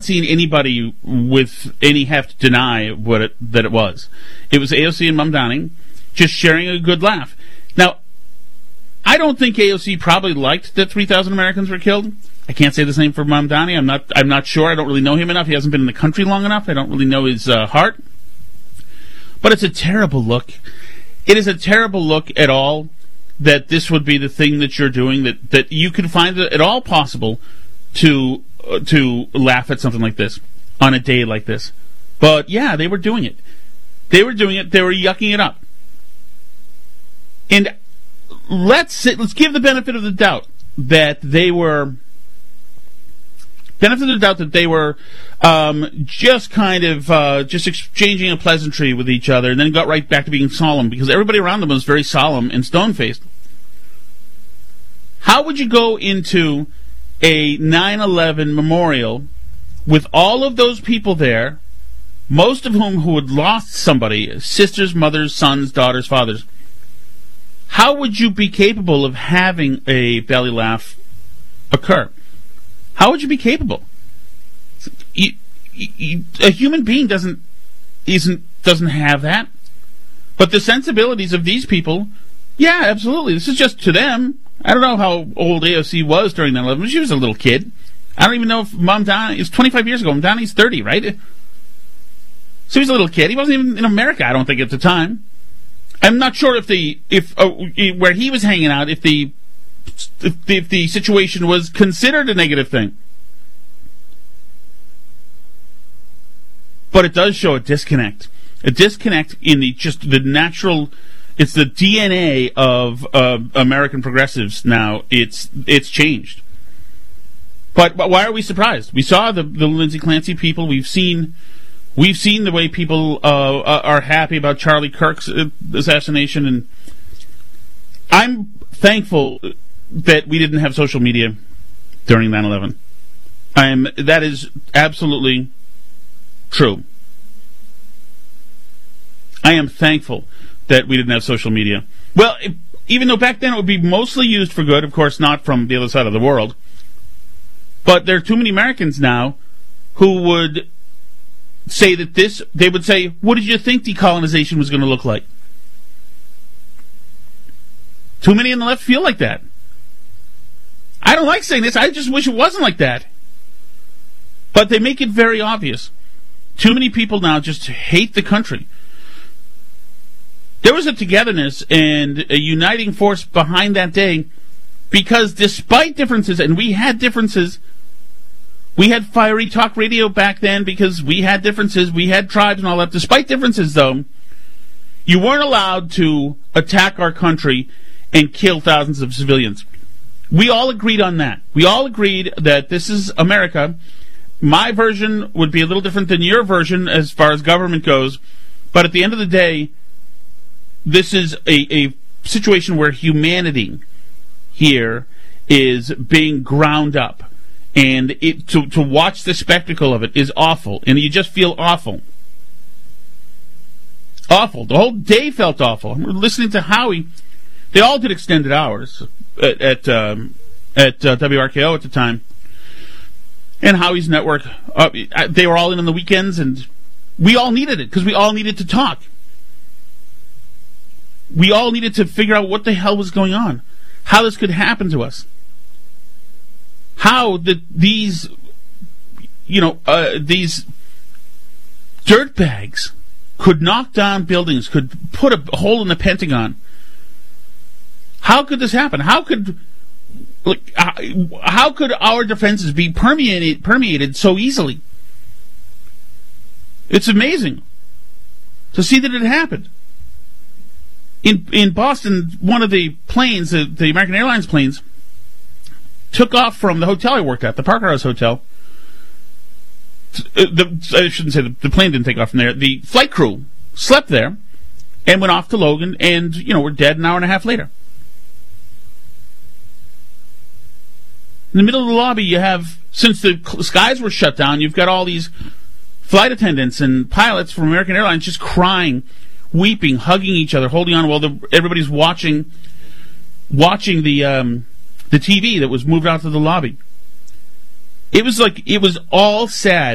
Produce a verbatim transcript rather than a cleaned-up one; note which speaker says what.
Speaker 1: seen anybody with any heft deny what it, that it was. It was A O C and Mamdani just sharing a good laugh. Now, I don't think A O C probably liked that three thousand Americans were killed. I can't say the same for Mamdani. I'm not. I'm not sure. I don't really know him enough. He hasn't been in the country long enough. I don't really know his uh, heart. But it's a terrible look. It is a terrible look at all that this would be the thing that you're doing. That that you can find it at all possible to uh, to laugh at something like this on a day like this. But yeah, they were doing it. They were doing it. They were yucking it up. And let's let's give the benefit of the doubt that they were. Benefit of the doubt that they were um, just kind of uh, just exchanging a pleasantry with each other, and then got right back to being solemn because everybody around them was very solemn and stone-faced. How would you go into a nine eleven memorial with all of those people there, most of whom who had lost somebody, sisters, mothers, sons, daughters, fathers? How would you be capable of having a belly laugh occur? How would you be capable? You, you, a human being doesn't isn't doesn't have that. But the sensibilities of these people, yeah, absolutely. This is just to them. I don't know how old A O C was during nine eleven. She was a little kid. I don't even know if Mamdani, it was twenty-five years ago. Mamdani's thirty, right? So he was a little kid. He wasn't even in America, I don't think, at the time. I'm not sure if the if uh, where he was hanging out, if the If the, if the situation was considered a negative thing. But it does show a disconnect. A disconnect in the just the natural, it's the D N A of uh, American progressives now. It's it's changed. But, but why are we surprised? We saw the, the Lindsay Clancy people. We've seen we've seen the way people uh, are happy about Charlie Kirk's assassination. And I'm thankful that we didn't have social media during nine eleven. I am, that is absolutely true. I am thankful that we didn't have social media. Well, it, even though back then it would be mostly used for good, of course not from the other side of the world, but there are too many Americans now who would say that this, they would say, what did you think decolonization was going to look like? Too many on the left feel like that. I don't like saying this. I just wish it wasn't like that. But they make it very obvious. Too many people now just hate the country. There was a togetherness and a uniting force behind that day because despite differences, and we had differences, we had fiery talk radio back then because we had differences, we had tribes and all that. Despite differences, though, you weren't allowed to attack our country and kill thousands of civilians. We all agreed on that. We all agreed that this is America. My version would be a little different than your version as far as government goes, but at the end of the day, this is a, a situation where humanity here is being ground up, and it, to, to watch the spectacle of it is awful, and you just feel awful. Awful. The whole day felt awful. I'm listening to Howie. They all did extended hours at at, um, at uh, W R K O at the time, and Howie's network. Uh, they were all in on the weekends, and we all needed it because we all needed to talk. We all needed to figure out what the hell was going on, how this could happen to us, how the, these, you know, uh, these dirtbags could knock down buildings, could put a hole in the Pentagon. How could this happen? How could, like, how could our defenses be permeated permeated so easily? It's amazing to see that it happened. In in Boston, one of the planes, the, the American Airlines planes, took off from the hotel I worked at, the Parker House Hotel. The, I shouldn't say the, the plane didn't take off from there. The flight crew slept there and went off to Logan, and you know were dead an hour and a half later. In the middle of the lobby, you have, since the skies were shut down, you've got all these flight attendants and pilots from American Airlines just crying, weeping, hugging each other, holding on while the, everybody's watching watching the um, the T V that was moved out to the lobby. It was like, it was all sad.